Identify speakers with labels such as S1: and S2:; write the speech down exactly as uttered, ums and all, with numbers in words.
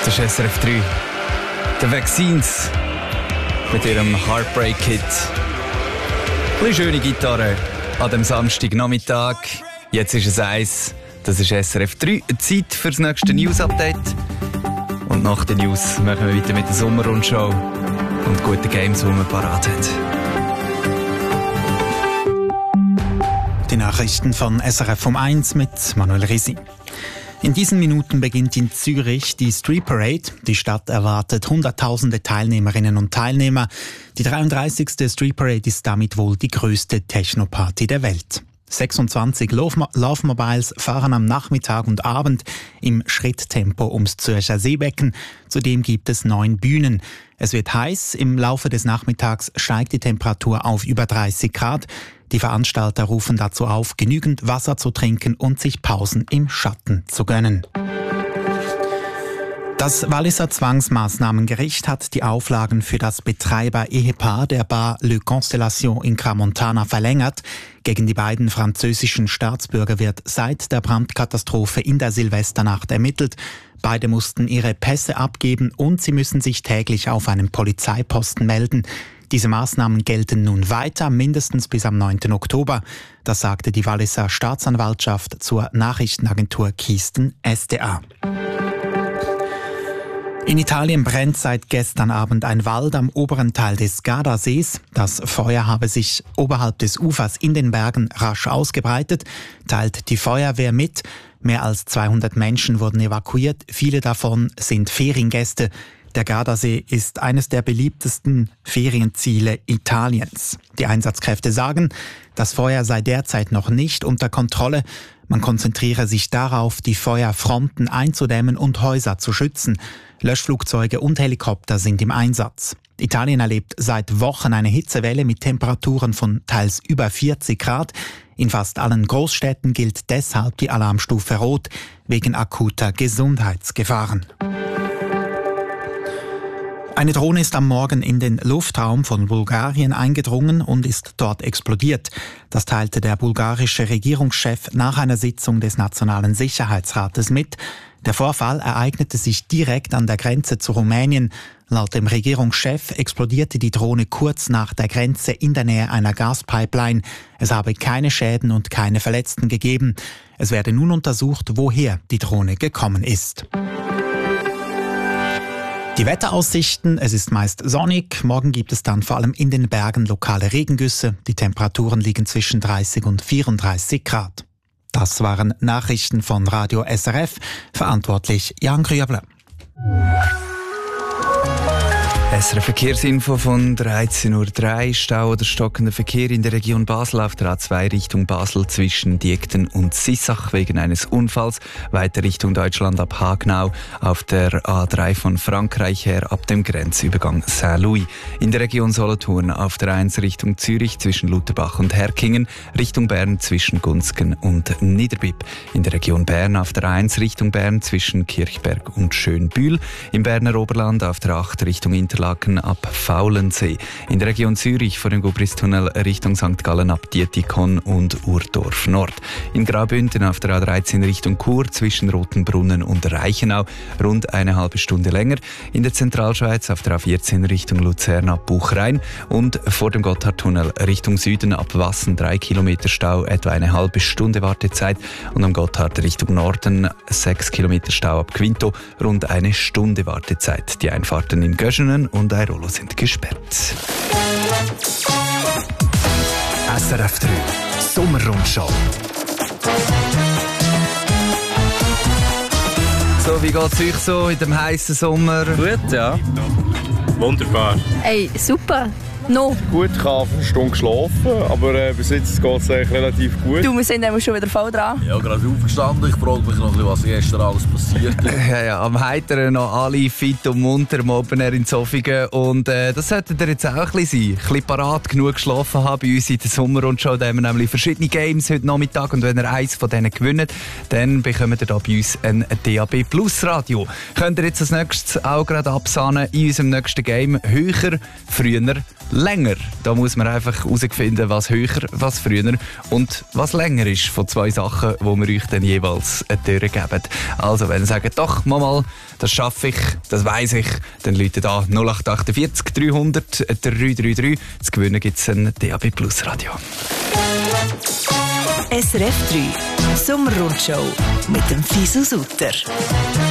S1: Das ist S R F drei. The Vaccines mit ihrem Heartbreak-Hit. Eine schöne Gitarre an dem Samstagnachmittag. Jetzt ist es eins. Das ist S R F drei. Zeit für das nächste News-Update. Und nach den News machen wir weiter mit der Sommerrundschau und guten Games, die man parat hat.
S2: Die Nachrichten von S R F um eins mit Manuel Risi. In diesen Minuten beginnt in Zürich die Street Parade. Die Stadt erwartet hunderttausende Teilnehmerinnen und Teilnehmer. Die dreiunddreißigste Street Parade ist damit wohl die größte Techno-Party der Welt. sechsundzwanzig Laufmobiles fahren am Nachmittag und Abend im Schritttempo ums Zürcher Seebecken. Zudem gibt es neun Bühnen. Es wird heiß. Im Laufe des Nachmittags steigt die Temperatur auf über dreißig Grad. Die Veranstalter rufen dazu auf, genügend Wasser zu trinken und sich Pausen im Schatten zu gönnen. Das Walliser Zwangsmaßnahmengericht hat die Auflagen für das Betreiber-Ehepaar der Bar Le Constellation in Crans-Montana verlängert. Gegen die beiden französischen Staatsbürger wird seit der Brandkatastrophe in der Silvesternacht ermittelt. Beide mussten ihre Pässe abgeben und sie müssen sich täglich auf einem Polizeiposten melden. Diese Maßnahmen gelten nun weiter, mindestens bis am neunten Oktober. Das sagte die Walliser Staatsanwaltschaft zur Nachrichtenagentur Kisten S D A. In Italien brennt seit gestern Abend ein Wald am oberen Teil des Gardasees. Das Feuer habe sich oberhalb des Ufers in den Bergen rasch ausgebreitet, teilt die Feuerwehr mit. Mehr als zweihundert Menschen wurden evakuiert, viele davon sind Feriengäste. Der Gardasee ist eines der beliebtesten Ferienziele Italiens. Die Einsatzkräfte sagen, das Feuer sei derzeit noch nicht unter Kontrolle. Man konzentriere sich darauf, die Feuerfronten einzudämmen und Häuser zu schützen. Löschflugzeuge und Helikopter sind im Einsatz. Italien erlebt seit Wochen eine Hitzewelle mit Temperaturen von teils über vierzig Grad. In fast allen Großstädten gilt deshalb die Alarmstufe Rot wegen akuter Gesundheitsgefahren. Eine Drohne ist am Morgen in den Luftraum von Bulgarien eingedrungen und ist dort explodiert. Das teilte der bulgarische Regierungschef nach einer Sitzung des Nationalen Sicherheitsrates mit. Der Vorfall ereignete sich direkt an der Grenze zu Rumänien. Laut dem Regierungschef explodierte die Drohne kurz nach der Grenze in der Nähe einer Gaspipeline. Es habe keine Schäden und keine Verletzten gegeben. Es werde nun untersucht, woher die Drohne gekommen ist. Die Wetteraussichten, es ist meist sonnig, morgen gibt es dann vor allem in den Bergen lokale Regengüsse. Die Temperaturen liegen zwischen dreißig und vierunddreißig Grad. Das waren Nachrichten von Radio S R F, verantwortlich Jan Grüble.
S1: S R F Verkehrsinfo von dreizehn Uhr drei. Stau oder stockender Verkehr in der Region Basel auf der A zwei Richtung Basel zwischen Diekten und Sissach wegen eines Unfalls. Weiter Richtung Deutschland ab Hagenau auf der A drei von Frankreich her ab dem Grenzübergang Saint-Louis. In der Region Solothurn auf der eins Richtung Zürich zwischen Lutherbach und Herkingen. Richtung Bern zwischen Gunzgen und Niederbipp. In der Region Bern auf der eins Richtung Bern zwischen Kirchberg und Schönbühl. Im Berner Oberland auf der acht Richtung Interlaken ab Faulensee. In der Region Zürich vor dem Gubristunnel Richtung Sankt Gallen ab Dietikon und Urdorf Nord. In Graubünden auf der A dreizehn Richtung Chur zwischen Rotenbrunnen und Reichenau rund eine halbe Stunde länger. In der Zentralschweiz auf der A vierzehn Richtung Luzern ab Buchrein und vor dem Gotthardtunnel Richtung Süden ab Wassen drei Kilometer Stau, etwa eine halbe Stunde Wartezeit. Und am Gotthard Richtung Norden sechs Kilometer Stau ab Quinto, rund eine Stunde Wartezeit. Die Einfahrten in Göschenen und Airolo sind gesperrt.
S3: S R F drei Sommerrundschau.
S1: So, wie geht's euch so in dem heißen Sommer?
S4: Gut, ja.
S5: Wunderbar.
S6: Ey, super. No.
S5: Gut, ich habe eine Stunde geschlafen, aber äh, bis jetzt geht es eigentlich relativ gut.
S6: Du, wir sind nämlich schon wieder voll dran.
S7: Ja, gerade aufgestanden. Ich frage mich noch ein bisschen, was gestern alles passiert ist.
S1: Ja, ja, am Heiteren noch alle fit und munter am Open Air in Zofingen. Und äh, das sollte ihr jetzt auch ein bisschen sein. Ein bisschen parat genug geschlafen haben bei uns in der Sommerrundschau. Da haben wir nämlich verschiedene Games heute Nachmittag. Und wenn ihr eins von denen gewinnt, dann bekommt ihr da bei uns ein D A B Plus Radio. Könnt ihr jetzt als nächstes auch gerade absahnen in unserem nächsten Game. Höher, früher, länger. Da muss man einfach herausfinden, was höher, was früher und was länger ist von zwei Sachen, die wir euch dann jeweils durchgeben. Also wenn ihr sagt, doch, mal, das schaffe ich, das weiss ich, dann läutet da null acht acht vier dreihundert drei drei drei. Zu gewinnen gibt es ein D A B Plus Radio.
S4: S R F drei Sommerrundschau mit dem Fisu Sutter.